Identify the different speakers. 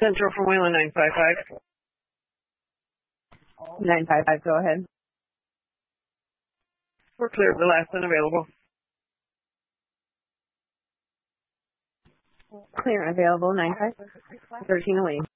Speaker 1: Central from Wayland 955.
Speaker 2: 955, go ahead.
Speaker 1: We're clear of the last one available.
Speaker 2: Clear and available, 955. 13 away.